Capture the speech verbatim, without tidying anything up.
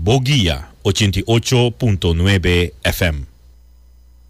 Boguía ochenta y ocho punto nueve F M.